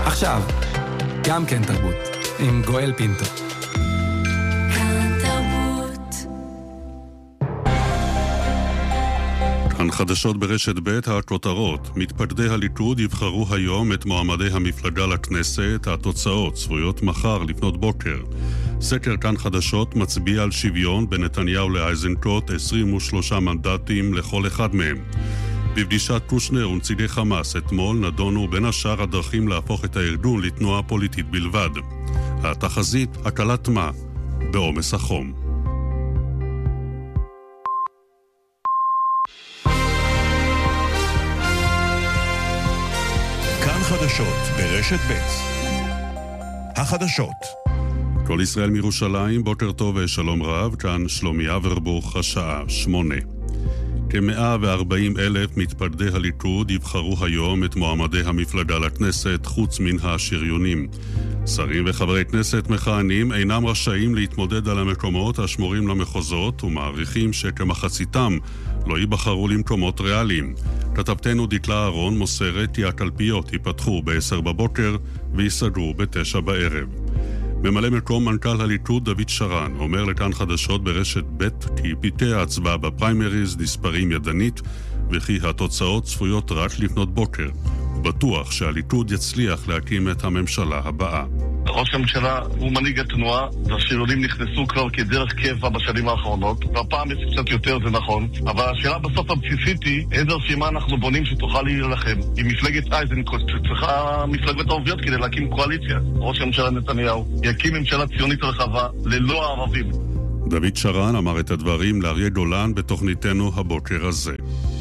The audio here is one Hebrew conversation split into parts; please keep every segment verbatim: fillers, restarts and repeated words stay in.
עכשיו, גם כן תרבות, עם גואל פינטו. כאן חדשות ברשת ב' הכותרות. מתפקדי הליכוד יבחרו היום את מועמדי המפלגה לכנסת. התוצאות צפויות מחר לפנות בוקר. סקר כאן חדשות מצביע על שוויון בין נתניהו לאיזנקוט, עשרים ושלושה מנדטים לכל אחד מהם. בפגישת קושנר ונציגי חמאס אתמול נדונו בין השאר הדרכים להפוך את הארגון לתנועה פוליטית בלבד. התחזית הקלת מה בעומס החום. כאן חדשות ברשת ב' החדשות. כל ישראל מירושלים, בוקר טוב ושלום רב, כאן שלומי אברבוך, השעה שמונה. כ-מאה וארבעים אלף מתפקדי הליכוד יבחרו היום את מועמדי המפלגה לכנסת חוץ מן השריונים. שרים וחברי כנסת מכהנים אינם רשאים להתמודד על המקומות השמורים למחוזות ומעריכים שכמחציתם לא ייבחרו למקומות ריאליים. כתבתנו דקלה אהרון מוסרת כי הקלפיות ייפתחו ב-עשר בבוקר ויסגרו ב-תשע בערב. ממלא מקום מנכ"ל הליכוד דוד שרן אומר לכאן חדשות ברשת ב' כי פרטי ההצבעה בפריימריז נספרים ידנית וכי התוצאות צפויות רק לפנות בוקר. בטוח שהליכוד יצליח להקים את הממשלה הבאה. ראש הממשלה הוא מנהיג התנועה, והשריונים נכנסו כבר כדרך קבע בשנים האחרונות, והפעם יש קצת יותר, זה נכון, אבל השאלה בסוף הבסיסית היא איזה רשימה אנחנו בונים שתוכל להילחם. עם מפלגת איזנקוט שצריכה מפלגות ערביות כדי להקים קואליציה. ראש הממשלה נתניהו יקים ממשלה ציונית רחבה ללא הערבים. דוד שרן אמר את הדברים לאריה גולן בתוכניתנו הבוקר הזה.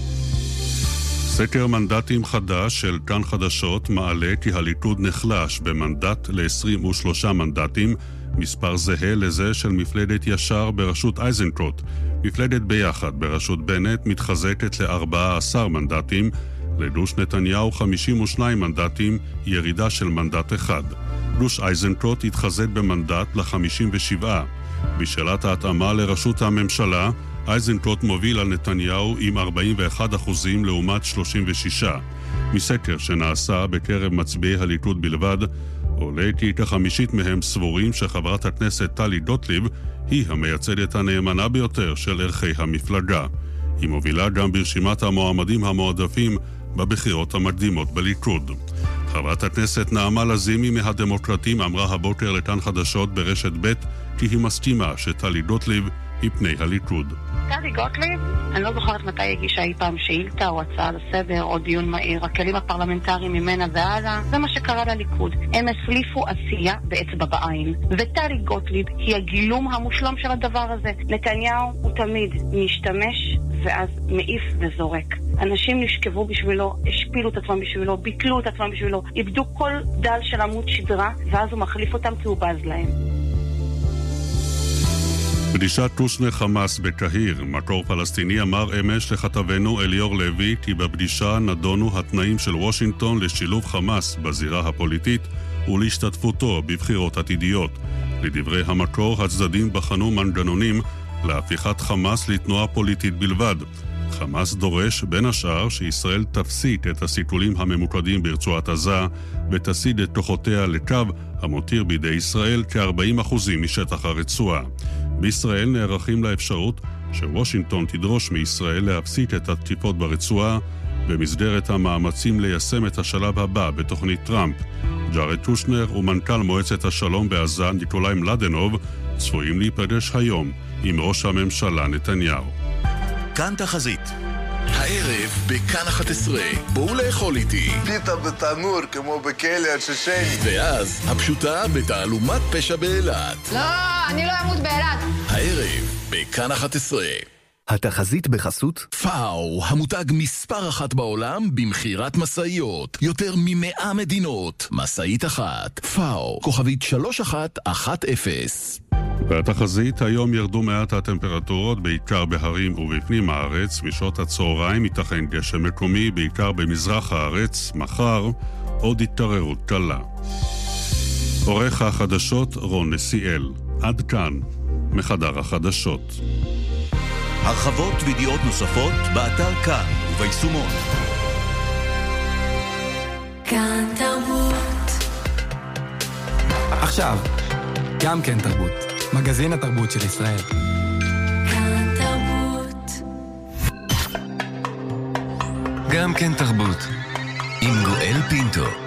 סקר מנדטים חדש של כאן חדשות מעלה כי הליכוד נחלש במנדט ל-עשרים ושלושה מנדטים, מספר זהה לזה של מפלגת ישר בראשות איזנקוט. מפלגת ביחד בראשות בנט מתחזקת ל-ארבעה עשר מנדטים, לדוש נתניהו חמישים ושניים מנדטים, ירידה של מנדט אחד. דוש איזנקוט התחזק במנדט ל-חמישים ושבעה. בשאלת ההתאמה לראשות הממשלה, איזנקוט מוביל על נתניהו עם ארבעים ואחד אחוזים לעומת שלושים ושש. מסקר שנעשה בקרב מצביעי הליכוד בלבד, עולה כי כחמישית מהם סבורים שחברת הכנסת טלי גוטליב היא המייצגת הנאמנה ביותר של ערכי המפלגה. היא מובילה גם ברשימת המועמדים המועדפים בבחירות המקדימות בליכוד. חברת הכנסת נעמה לזימי מהדמוקרטים אמרה הבוקר לכאן חדשות ברשת ב' כי היא מסכימה שטלי גוטליב היא פני הליכוד. טלי גוטליב, אני לא זוכרת מתי הגישה אי פעם שאילתה או הצעה לסדר או דיון מהיר. הכלים הפרלמנטריים ממנה והלאה, זה מה שקרה לליכוד. הם הסליפו עשייה באצבע בעין. וטלי גוטליב היא הגילום המושלם של הדבר הזה. נתניהו הוא תמיד משתמש ואז מעיף וזורק. אנשים נשכבו בשבילו, השפילו את עצמם בשבילו, ביטלו את עצמם בשבילו, איבדו כל דל של עמוד שדרה, ואז הוא מחליף אותם כי הוא בז להם. פגישת קושנר חמאס בקהיר, מקור פלסטיני אמר אמש לכתבנו אליאור לוי כי בפגישה נדונו התנאים של וושינגטון לשילוב חמאס בזירה הפוליטית ולהשתתפותו בבחירות עתידיות. לדברי המקור, הצדדים בחנו מנגנונים להפיכת חמאס לתנועה פוליטית בלבד. חמאס דורש בין השאר שישראל תפסיק את הסיכולים הממוקדים ברצועת עזה ותסיד את כוחותיה לקו המותיר בידי ישראל כ-ארבעים אחוזים משטח הרצועה. בישראל נערכים לאפשרות שוושינגטון תדרוש מישראל להפסיק את התקיפות ברצועה במסגרת המאמצים ליישם את השלב הבא בתוכנית טראמפ. ג'ארד קושנר ומנכ"ל מועצת השלום בעזה ניקולאי מלדנוב צפויים להיפגש היום עם ראש הממשלה נתניהו. כאן תחזית. הערב בכאן אחת עשרה, בואו לאכול איתי. פיתה בתנור כמו בכלא הצ'צ'ני. ואז הפשוטה בתעלומת פשע באילת. לא, אני לא אמות באילת. הערב בכאן אחת עשרה. התחזית בחסות פאו, המותג מספר אחת בעולם במחירת מסעיות. יותר ממאה מדינות. מסעית אחת. פאו, כוכבית שלוש אחת אחת אפס. והתחזית, היום ירדו מעט הטמפרטורות בעיקר בהרים ובפנים הארץ. משעות הצהריים ייתכן גשם מקומי בעיקר במזרח הארץ. מחר עוד התערערות קלה. עורך החדשות רון נסיאל. עד כאן מחדר החדשות. הרחבות וידיעות נוספות באתר כאן וביישומון. כאן תרבות עכשיו, גם כן תרבות. מגזין התרבות של ישראל. כאן תרבות. גם כן תרבות. עם גואל פינטו.